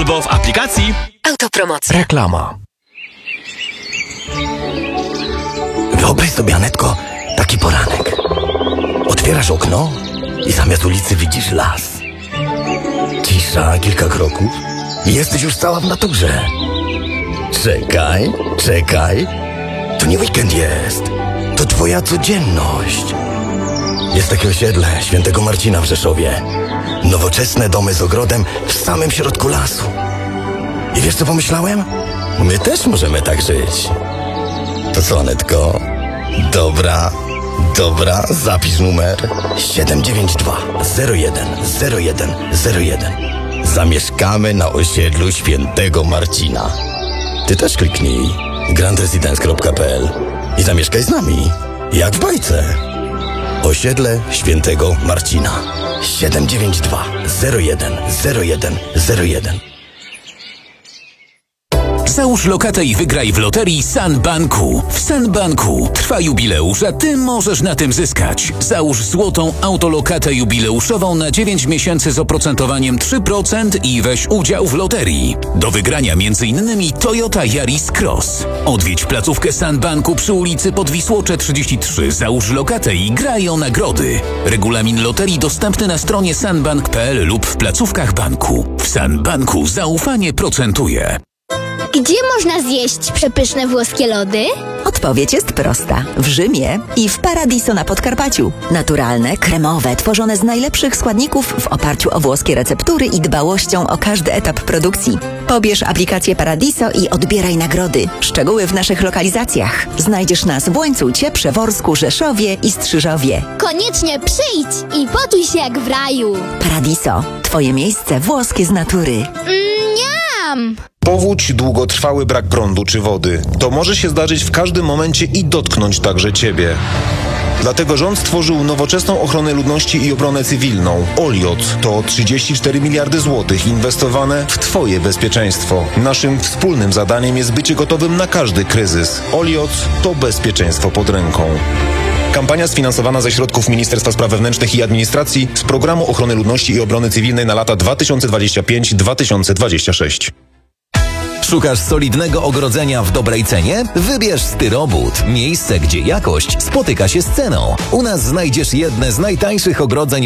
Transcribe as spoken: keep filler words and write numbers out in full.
albo w aplikacji Autopromocja. Reklama. Wyobraź sobie, Anetko, taki poranek. Otwierasz okno i zamiast ulicy widzisz las. Cisza, kilka kroków i jesteś już cała w naturze. Czekaj, czekaj. To nie weekend jest. To twoja codzienność. Jest takie osiedle Świętego Marcina w Rzeszowie. Nowoczesne domy z ogrodem w samym środku lasu. I wiesz co pomyślałem? My też możemy tak żyć. To co, Anetko? Dobra, dobra, zapisz numer siedem dziewięć dwa zero jeden zero jeden zero jeden. Zamieszkamy na osiedlu Świętego Marcina. Ty też kliknij grand residence kropka p l i zamieszkaj z nami, jak w bajce. Osiedle Świętego Marcina siedem dziewięć dwa zero jeden zero jeden zero jeden. Załóż lokatę i wygraj w loterii San Banku. W San Banku trwa jubileusz, a ty możesz na tym zyskać. Załóż złotą autolokatę jubileuszową na dziewięć miesięcy z oprocentowaniem trzy procent i weź udział w loterii. Do wygrania między innymi Toyota Yaris Cross. Odwiedź placówkę San Banku przy ulicy Podwisłocze trzydzieści trzy. Załóż lokatę i graj o nagrody. Regulamin loterii dostępny na stronie sanbank kropka p l lub w placówkach banku. W San Banku zaufanie procentuje. Gdzie można zjeść przepyszne włoskie lody? Odpowiedź jest prosta. W Rzymie i w Paradiso na Podkarpaciu. Naturalne, kremowe, tworzone z najlepszych składników w oparciu o włoskie receptury i dbałością o każdy etap produkcji. Pobierz aplikację Paradiso i odbieraj nagrody. Szczegóły w naszych lokalizacjach. Znajdziesz nas w Łańcucie, Przeworsku, Rzeszowie i Strzyżowie. Koniecznie przyjdź i poczuj się jak w raju. Paradiso. Twoje miejsce włoskie z natury. Mniam! Powódź, długotrwały brak prądu czy wody. To może się zdarzyć w każdym momencie i dotknąć także Ciebie. Dlatego rząd stworzył nowoczesną ochronę ludności i obronę cywilną. Oliot to trzydzieści cztery miliardy złotych inwestowane w Twoje bezpieczeństwo. Naszym wspólnym zadaniem jest bycie gotowym na każdy kryzys. Oliot to bezpieczeństwo pod ręką. Kampania sfinansowana ze środków Ministerstwa Spraw Wewnętrznych i Administracji z Programu Ochrony Ludności i Obrony Cywilnej na lata dwa tysiące dwudziesty piąty do dwa tysiące dwudziestego szóstego. Szukasz solidnego ogrodzenia w dobrej cenie? Wybierz Styrobud. Miejsce, gdzie jakość spotyka się z ceną. U nas znajdziesz jedne z najtańszych ogrodzeń